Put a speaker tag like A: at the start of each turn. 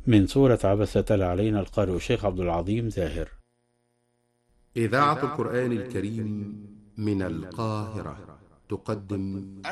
A: من سورة عبس تلا علينا القارئ الشيخ عبد العظيم زاهر.
B: إذاعة القرآن الكريم من القاهرة تقدم